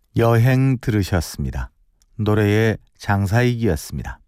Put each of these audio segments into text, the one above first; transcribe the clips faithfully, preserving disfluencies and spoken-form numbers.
여행 들으셨습니다. 노래의 장사익이었습니다.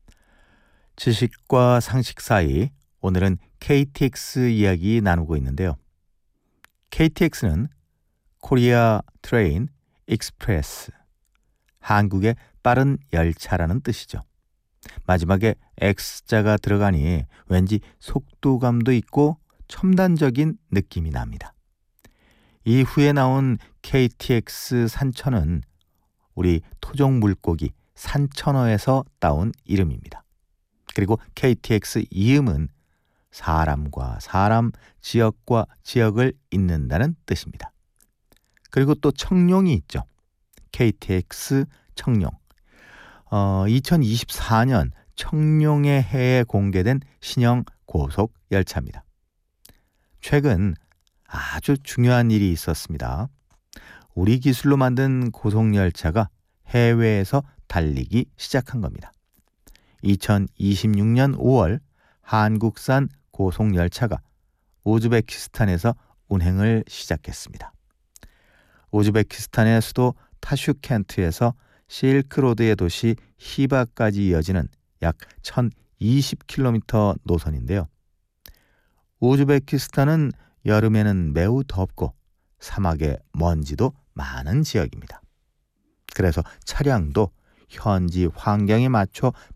지식과 상식 사이 오늘은 케이티엑스 이야기 나누고 있는데요. 케이티엑스는 코리아 트레인 익스프레스, 한국의 빠른 열차라는 뜻이죠. 마지막에 X자가 들어가니 왠지 속도감도 있고 첨단적인 느낌이 납니다. 이후에 나온 케이티엑스 산천은 우리 토종 물고기 산천어에서 따온 이름입니다. 그리고 케이티엑스 이음은 사람과 사람, 지역과 지역을 잇는다는 뜻입니다. 그리고 또 청룡이 있죠. 케이티엑스 청룡. 어, 이천이십사 년 청룡의 해에 공개된 신형 고속 열차입니다. 최근 아주 중요한 일이 있었습니다. 우리 기술로 만든 고속열차가 해외에서 달리기 시작한 겁니다. 이천이십육 년 오월 한국산 고속열차가 우즈베키스탄에서 운행을 시작했습니다. 우즈베키스탄의 수도 타슈켄트에서 실크로드의 도시 히바까지 이어지는 약 천이십 킬로미터 노선인데요. 우즈베키스탄은 여름에는 매우 덥고 사막에 먼지도 많은 지역입니다. 그래서 차량도 현지 환경에 맞춰